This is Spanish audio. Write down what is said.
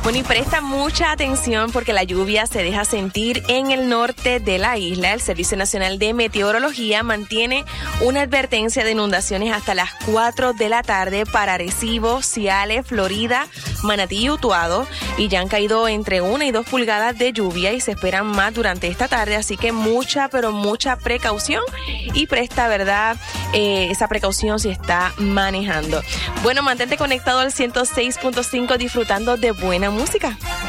Bueno, y presta mucha atención porque la lluvia se deja sentir en el norte de la isla. El Servicio Nacional de Meteorología mantiene una advertencia de inundaciones hasta las 4 de la tarde para Arecibo, Ciales, Florida, Manatí y Utuado. Y ya han caído entre 1 y 2 pulgadas de lluvia y se esperan más durante esta tarde. Así que mucha, pero mucha precaución y presta, ¿verdad? Esa precaución si está manejando. Bueno, mantente conectado al 106.5 disfrutando de buena música.